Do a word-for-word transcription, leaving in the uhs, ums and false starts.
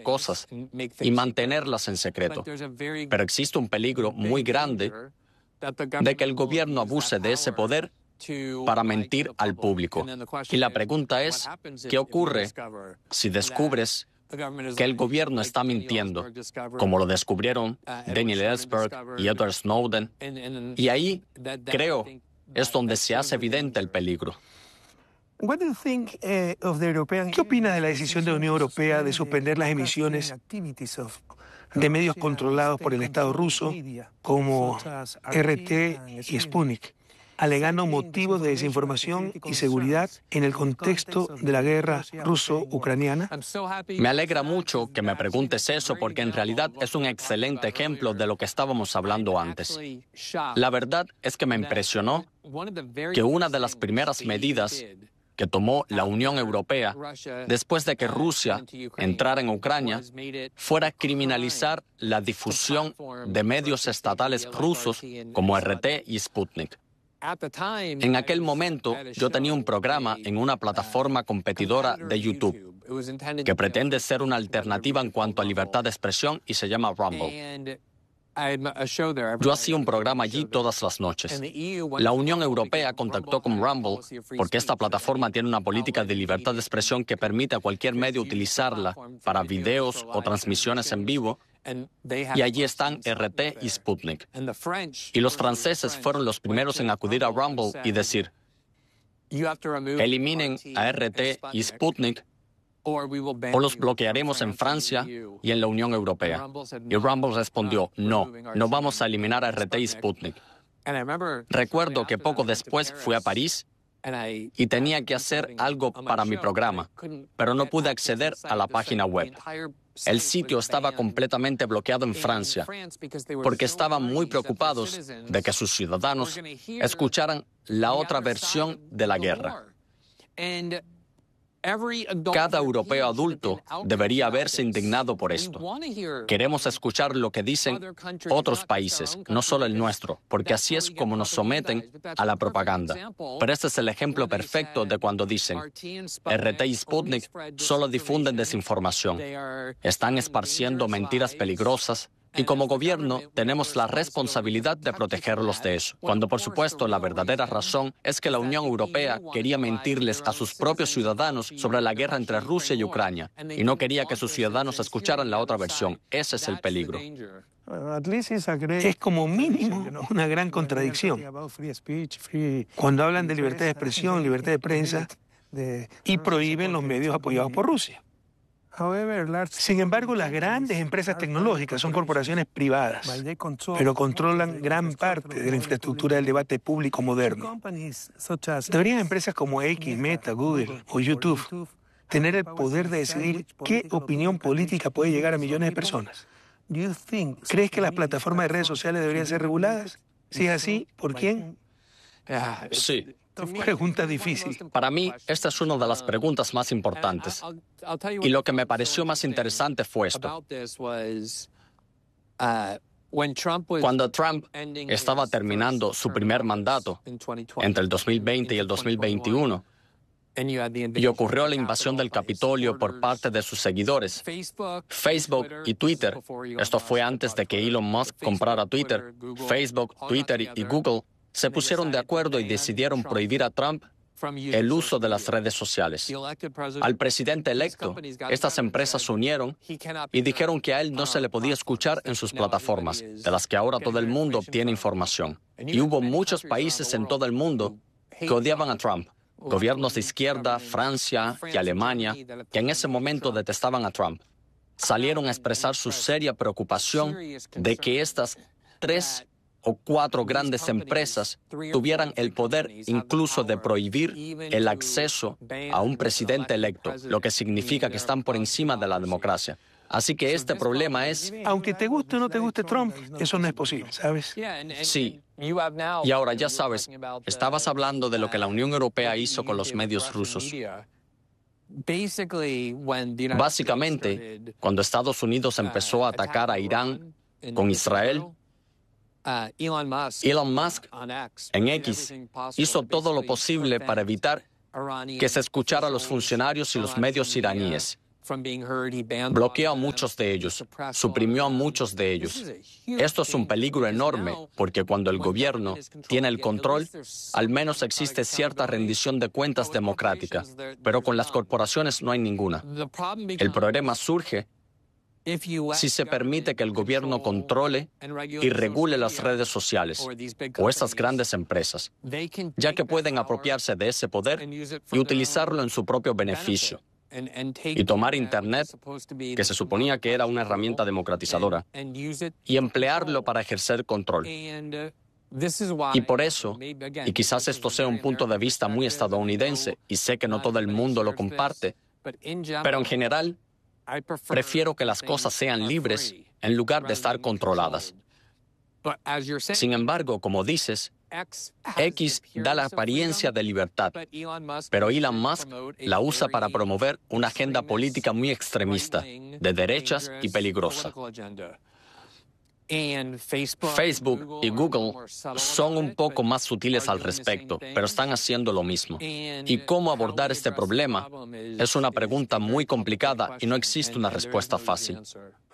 cosas y mantenerlas en secreto. Pero existe un peligro muy grande de que el gobierno abuse de ese poder para mentir al público. Y la pregunta es, ¿qué ocurre si descubres que el gobierno está mintiendo, como lo descubrieron Daniel Ellsberg y Edward Snowden? Y ahí, creo, es donde se hace evidente el peligro. ¿Qué opina de la decisión de la Unión Europea de suspender las emisiones de medios controlados por el Estado ruso, como R T y Sputnik, alegando motivos de desinformación y seguridad en el contexto de la guerra ruso-ucraniana? Me alegra mucho que me preguntes eso porque en realidad es un excelente ejemplo de lo que estábamos hablando antes. La verdad es que me impresionó que una de las primeras medidas que tomó la Unión Europea después de que Rusia entrara en Ucrania fuera criminalizar la difusión de medios estatales rusos como R T y Sputnik. En aquel momento, yo tenía un programa en una plataforma competidora de YouTube que pretende ser una alternativa en cuanto a libertad de expresión y se llama Rumble. Yo hacía un programa allí todas las noches. La Unión Europea contactó con Rumble porque esta plataforma tiene una política de libertad de expresión que permite a cualquier medio utilizarla para videos o transmisiones en vivo. Y allí están R T y Sputnik. Y los franceses fueron los primeros en acudir a Rumble y decir, eliminen a R T y Sputnik o los bloquearemos en Francia y en la Unión Europea. Y Rumble respondió, no, no vamos a eliminar a R T y Sputnik. Recuerdo que poco después fui a París y tenía que hacer algo para mi programa, pero no pude acceder a la página web. El sitio estaba completamente bloqueado en Francia porque estaban muy preocupados de que sus ciudadanos escucharan la otra versión de la guerra. Cada europeo adulto debería haberse indignado por esto. Queremos escuchar lo que dicen otros países, no solo el nuestro, porque así es como nos someten a la propaganda. Pero este es el ejemplo perfecto de cuando dicen, R T y Sputnik solo difunden desinformación, están esparciendo mentiras peligrosas, y como gobierno tenemos la responsabilidad de protegerlos de eso, cuando por supuesto la verdadera razón es que la Unión Europea quería mentirles a sus propios ciudadanos sobre la guerra entre Rusia y Ucrania, y no quería que sus ciudadanos escucharan la otra versión. Ese es el peligro. Es como mínimo una gran contradicción. Cuando hablan de libertad de expresión, libertad de prensa, y prohíben los medios apoyados por Rusia. Sin embargo, las grandes empresas tecnológicas son corporaciones privadas, pero controlan gran parte de la infraestructura del debate público moderno. ¿Deberían empresas como X, Meta, Google o YouTube tener el poder de decidir qué opinión política puede llegar a millones de personas? ¿Crees que las plataformas de redes sociales deberían ser reguladas? Si es así, ¿por quién? Sí. Pregunta difícil. Para mí, esta es una de las preguntas más importantes. Y lo que me pareció más interesante fue esto. Cuando Trump estaba terminando su primer mandato, entre el dos mil veinte y el dos mil veintiuno, y ocurrió la invasión del Capitolio por parte de sus seguidores, Facebook y Twitter, esto fue antes de que Elon Musk comprara Twitter, Facebook, Twitter y Google, se pusieron de acuerdo y decidieron prohibir a Trump el uso de las redes sociales. Al presidente electo, estas empresas se unieron y dijeron que a él no se le podía escuchar en sus plataformas, de las que ahora todo el mundo obtiene información. Y hubo muchos países en todo el mundo que odiaban a Trump. Gobiernos de izquierda, Francia y Alemania, que en ese momento detestaban a Trump, salieron a expresar su seria preocupación de que estas tres o cuatro grandes empresas tuvieran el poder incluso de prohibir el acceso a un presidente electo, lo que significa que están por encima de la democracia. Así que este problema es... Aunque te guste o no te guste Trump, eso no es posible, ¿sabes? Sí. Y ahora ya sabes, estabas hablando de lo que la Unión Europea hizo con los medios rusos. Básicamente, cuando Estados Unidos empezó a atacar a Irán con Israel, Elon Musk en X hizo todo lo posible para evitar que se escuchara a los funcionarios y los medios iraníes. Bloqueó a muchos de ellos, suprimió a muchos de ellos. Esto es un peligro enorme porque cuando el gobierno tiene el control, al menos existe cierta rendición de cuentas democrática, pero con las corporaciones no hay ninguna. El problema surge si se permite que el gobierno controle y regule las redes sociales o esas grandes empresas, ya que pueden apropiarse de ese poder y utilizarlo en su propio beneficio, y tomar Internet, que se suponía que era una herramienta democratizadora, y emplearlo para ejercer control. Y por eso, y quizás esto sea un punto de vista muy estadounidense, y sé que no todo el mundo lo comparte, pero en general, prefiero que las cosas sean libres en lugar de estar controladas. Sin embargo, como dices, X da la apariencia de libertad, pero Elon Musk la usa para promover una agenda política muy extremista, de derechas y peligrosa. Facebook y Google son un poco más sutiles al respecto, pero están haciendo lo mismo. ¿Y cómo abordar este problema? Es una pregunta muy complicada y no existe una respuesta fácil.